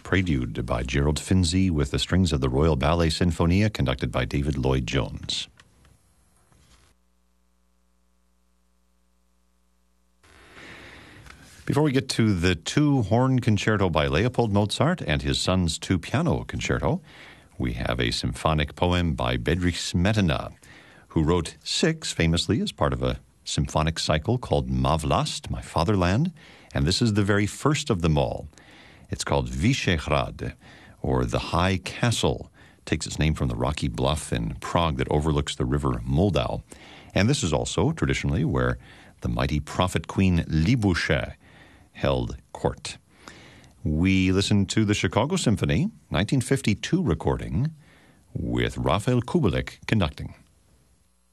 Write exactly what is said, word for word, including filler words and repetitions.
Prelude by Gerald Finzi with the strings of the Royal Ballet Sinfonia conducted by David Lloyd-Jones. Before we get to the two-horn concerto by Leopold Mozart and his son's two-piano concerto, we have a symphonic poem by Bedřich Smetana, who wrote six famously as part of a symphonic cycle called Má vlast, My Fatherland, and this is the very first of them all. It's called Vyšehrad, or the High Castle. It takes its name from the rocky bluff in Prague that overlooks the river Moldau. And this is also, traditionally, where the mighty prophet queen Libusche held court. We listened to the Chicago Symphony, nineteen fifty-two recording, with Rafael Kubelik conducting.